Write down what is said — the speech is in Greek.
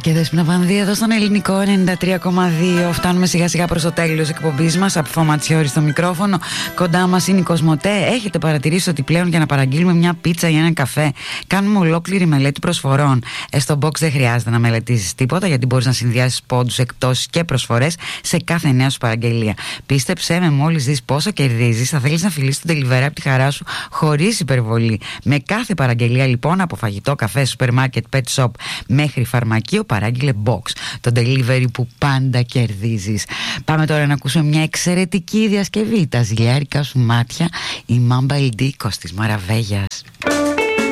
Και Δέσποινα Βανδύ εδώ στον Ελληνικό 93,2. Φτάνουμε σιγά σιγά προς το τέλος εκπομπής μας. Από Φωματιώρη στο μικρόφωνο. Κοντά μας είναι η Κοσμοτέ. Έχετε παρατηρήσει ότι πλέον για να παραγγείλουμε μια πίτσα ή έναν καφέ κάνουμε ολόκληρη μελέτη προσφορών. Στο box δεν χρειάζεται να μελετήσεις τίποτα, γιατί μπορείς να συνδυάσεις πόντους, εκπτώσεις και προσφορές σε κάθε νέα σου παραγγελία. Πίστεψέ με, μόλις δεις πόσα κερδίζεις, θα θέλεις να φιλήσεις τον delivery από τη χαρά σου χωρίς υπερβολή. Με κάθε παραγγελία λοιπόν, από φαγητό, καφέ, σούπερ μάρκετ, pet shop μέχρι φαρμακείο, παράγγειλε box. Το delivery που πάντα κερδίζεις. Πάμε τώρα να ακούσουμε μια εξαιρετική διασκευή. Τα ζηλιάρικα σου μάτια, η Mamba El Dico της Μαραβέγιας.